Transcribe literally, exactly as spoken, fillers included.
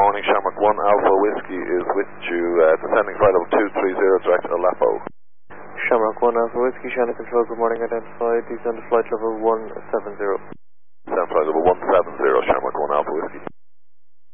morning, Shamrock one Alpha Whiskey is with you, uh, descending flight level two three zero, direct Aleppo. Shamrock one Alpha Whiskey, Shannon Control, good morning, identified, descend to flight level one seven zero.